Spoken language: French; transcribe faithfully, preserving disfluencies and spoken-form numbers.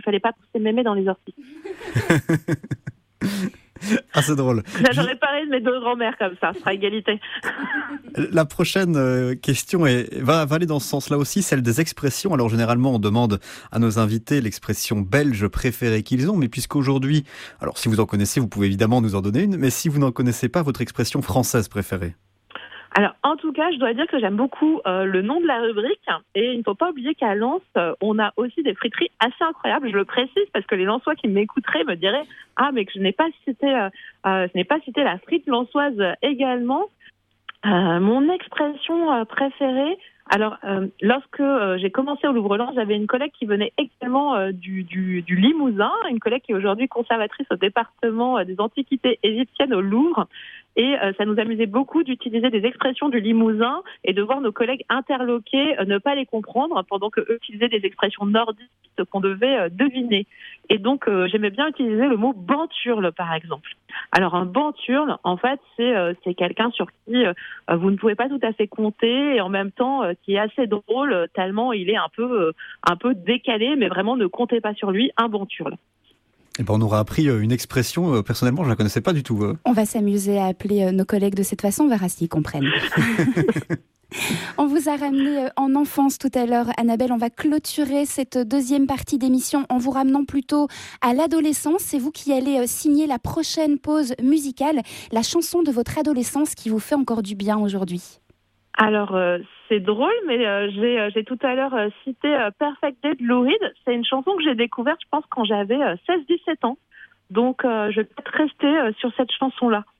fallait pas pousser mémé dans les orties. Ah, c'est drôle. Là, j'aurais parlé de mes deux grands-mères comme ça, ce sera égalité. La prochaine euh, question est, va, va aller dans ce sens-là aussi, celle des expressions. Alors généralement, on demande à nos invités l'expression belge préférée qu'ils ont, mais puisqu'aujourd'hui, alors si vous en connaissez, vous pouvez évidemment nous en donner une, mais si vous n'en connaissez pas, votre expression française préférée? Alors, en tout cas, je dois dire que j'aime beaucoup euh, le nom de la rubrique. Et il ne faut pas oublier qu'à Lens, euh, on a aussi des friteries assez incroyables. Je le précise parce que les Lensois qui m'écouteraient me diraient « Ah, mais que je n'ai pas cité, euh, euh, je n'ai pas cité la frite lensoise également ». Euh, mon expression euh, préférée, alors euh, lorsque euh, j'ai commencé au Louvre-Lens, j'avais une collègue qui venait également euh, du, du, du Limousin, une collègue qui est aujourd'hui conservatrice au département euh, des antiquités égyptiennes au Louvre. Et euh, ça nous amusait beaucoup d'utiliser des expressions du Limousin et de voir nos collègues interloqués euh, ne pas les comprendre pendant qu'eux utilisaient des expressions nordistes qu'on devait euh, deviner. Et donc, euh, j'aimais bien utiliser le mot banturle, par exemple. Alors, un banturle, en fait, c'est, euh, c'est quelqu'un sur qui euh, vous ne pouvez pas tout à fait compter et en même temps euh, qui est assez drôle, euh, tellement il est un peu, euh, un peu décalé, mais vraiment ne comptez pas sur lui, un banturle. Eh ben, on aura appris une expression, euh, personnellement, je ne la connaissais pas du tout. Euh. On va s'amuser à appeler nos collègues de cette façon, on verra s'ils comprennent. On vous a ramené en enfance tout à l'heure, Annabelle. On va clôturer cette deuxième partie d'émission en vous ramenant plutôt à l'adolescence. C'est vous qui allez signer la prochaine pause musicale, la chanson de votre adolescence qui vous fait encore du bien aujourd'hui. Alors, euh, c'est drôle, mais euh, j'ai, euh, j'ai tout à l'heure euh, cité euh, Perfect Day de Lou Reed. C'est une chanson que j'ai découverte, je pense, quand j'avais euh, seize dix-sept ans. Donc, euh, je vais peut-être rester euh, sur cette chanson-là.